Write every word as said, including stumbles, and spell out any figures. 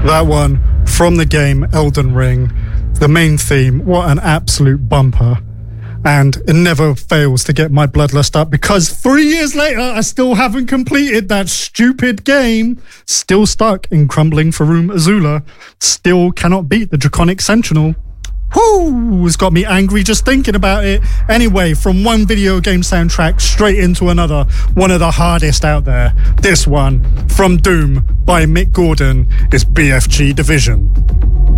That one from the game Elden Ring, the main theme, what an absolute bumper. And it never fails to get my bloodlust up because three years later, I still haven't completed that stupid game. Still stuck in crumbling Farum Azula. Still cannot beat the Draconic Sentinel. Whoo! It's got me angry just thinking about it. Anyway, from one video game soundtrack straight into another, one of the hardest out there. This one, from Doom by Mick Gordon, is B F G Division.